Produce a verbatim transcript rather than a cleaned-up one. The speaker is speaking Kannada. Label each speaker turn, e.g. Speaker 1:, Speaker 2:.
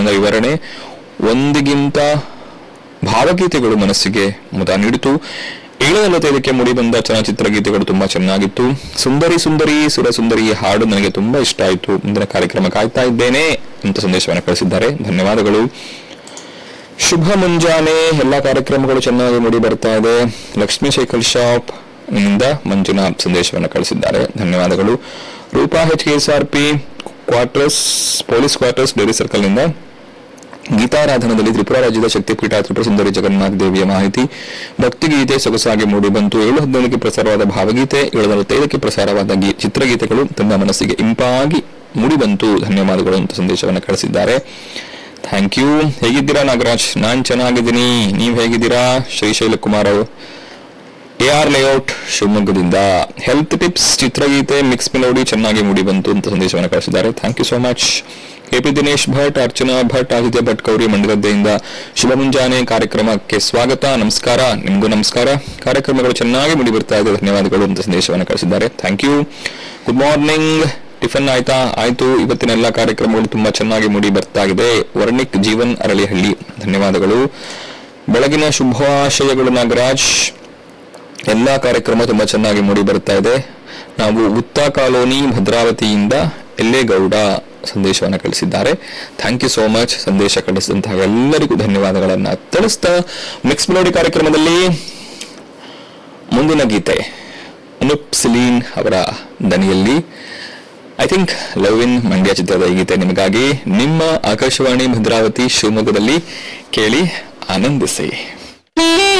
Speaker 1: ಚಿತ್ರದ ವಿವರಣೆ ಒಂದಿಗಿಂತ ಭಾವಗೀತೆಗಳು ಮನಸ್ಸಿಗೆ ಮುದ ನೀಡಿತು. ಏಳು ನಲವತ್ತೈದಕ್ಕೆ ಮೂಡಿಬಂದ ಚಲನಚಿತ್ರ ಗೀತೆಗಳು ತುಂಬಾ ಚೆನ್ನಾಗಿತ್ತು. ಸುಂದರಿ ಸುಂದರಿ ಸುರ ಸುಂದರಿ ಹಾಡು ನನಗೆ ತುಂಬಾ ಇಷ್ಟ ಆಯಿತು. ಮುಂದಿನ ಕಾರ್ಯಕ್ರಮ ಕಾಯ್ತಾ ಇದ್ದೇನೆ ಅಂತ ಸಂದೇಶವನ್ನು ಕಳಿಸಿದ್ದಾರೆ. ಧನ್ಯವಾದಗಳು. ಶುಭ ಮುಂಜಾನೆ. ಎಲ್ಲಾ ಕಾರ್ಯಕ್ರಮಗಳು ಚೆನ್ನಾಗಿ ಮೂಡಿ ಬರ್ತಾ ಇದೆ. ಲಕ್ಷ್ಮೀ ಸೈಕಲ್ ಶಾಪ್ ನಿಂದ ಮಂಜುನಾಥ್ ಸಂದೇಶವನ್ನು ಕಳಿಸಿದ್ದಾರೆ. ಧನ್ಯವಾದಗಳು. Roopa H K S R P quarters police quarters dairy circle ನಿಂದ ಗೀತಾರಾಧನದಲ್ಲಿ ತ್ರಿಪುರ ರಾಜ್ಯದ ಶಕ್ತಿಪೀಠ ತ್ರಿಪುರ ಸುಂದರಿ ಜಗನ್ನಾಥ ದೇವಿಯ ಮಾಹಿತಿ. ಭಕ್ತಿಗೀತೆ ಸೊಗಸಾಗಿ ಮೂಡಿ ಬಂತು. ಏಳು ಹದಿನೇಳಕ್ಕೆ ಪ್ರಸಾರವಾದ ಭಾವಗೀತೆ, ಏಳು ನಲವತ್ತೈದಕ್ಕೆ ಪ್ರಸಾರವಾದ ಚಿತ್ರಗೀತೆಗಳು ತುಂಬ ಮನಸ್ಸಿಗೆ ಇಂಪಾಗಿ ಮೂಡಿ ಬಂತು. ಧನ್ಯವಾದಗಳು ಅಂತ ಸಂದೇಶವನ್ನು ಕಳಿಸಿದ್ದಾರೆ. Thank you. ಹೇಗಿದ್ದೀರಾ ನಾಗರಾಜ್? ನಾನ್ ಚೆನ್ನಾಗಿದ್ದೀನಿ. ನೀವ್ ಹೇಗಿದ್ದೀರಾ? ಶ್ರೀಶೈಲ ಕುಮಾರ್ ಅವರು ಎ ಆರ್ ಲೇಔಟ್ ಶಿವಮೊಗ್ಗದಿಂದ ಹೆಲ್ತ್ ಟಿಪ್ಸ್ ಚಿತ್ರಗೀತೆ ಮಿಕ್ಸ್ ಮೆಲೋಡಿ ಚೆನ್ನಾಗಿ ಮೂಡಿ ಬಂತು ಅಂತ ಸಂದೇಶವನ್ನು ಕಳಿಸಿದ್ದಾರೆ. Thank you so much. K P Dinesh Bhat, Archana Bhat, Aditya Bhat ಕೌರಿ ಮಂಡಗದ್ದೆಯಿಂದ ಶುಭ ಮುಂಜಾನೆ ಕಾರ್ಯಕ್ರಮಕ್ಕೆ ಸ್ವಾಗತ. ನಮಸ್ಕಾರ. ನಿಮಗೂ ನಮಸ್ಕಾರ. ಕಾರ್ಯಕ್ರಮಗಳು ಚೆನ್ನಾಗಿ ಮೂಡಿ ಬರ್ತಾ ಇದೆ. ಧನ್ಯವಾದಗಳು ಅಂತ ಸಂದೇಶವನ್ನು ಕಳಿಸಿದ್ದಾರೆ. Thank you. Good morning. Tiffin ಆಯ್ತಾ? ಆಯ್ತು. ಇವತ್ತಿನ ಎಲ್ಲಾ ಕಾರ್ಯಕ್ರಮಗಳು ತುಂಬಾ ಚೆನ್ನಾಗಿ ಮೂಡಿ ಬರ್ತಾ ಇದೆ. ವರ್ಣಿಕ್ ಜೀವನ್ ಅರಳಿಹಳ್ಳಿ ಧನ್ಯವಾದಗಳು. ಬೆಳಗಿನ ಶುಭಾಶಯಗಳು ನಾಗರಾಜ್. ಎಲ್ಲಾ ಕಾರ್ಯಕ್ರಮ ತುಂಬಾ ಚೆನ್ನಾಗಿ ಮೂಡಿ ಬರ್ತಾ ಇದೆ. ನಾವು ಉತ್ತಾ ಕಾಲೋನಿ ಭದ್ರಾವತಿಯಿಂದ ಎಲ್ಲೇಗೌಡ ಸಂದೇಶವನ್ನು ಕಳಿಸಿದ್ದಾರೆ. Thank you so much. ಸಂದೇಶ ಕಳಿಸಿದಂತಹ ಎಲ್ಲರಿಗೂ ಧನ್ಯವಾದಗಳನ್ನ ತಿಳಿಸ್ತಾ ಮಿಕ್ಸ್ ಮೆಲೋಡಿ ಕಾರ್ಯಕ್ರಮದಲ್ಲಿ ಮುಂದಿನ ಗೀತೆ ಅನುಪ್ ಸಿಲೀನ್ ಅವರ ದನಿಯಲ್ಲಿ I think love in Mandya ಚಿತ್ರದ ಈ ಗೀತೆ ನಿಮಗಾಗಿ ನಿಮ್ಮ ಆಕಾಶವಾಣಿ ಭದ್ರಾವತಿ ಶಿವಮೊಗ್ಗದಲ್ಲಿ ಕೇಳಿ ಆನಂದಿಸಿ.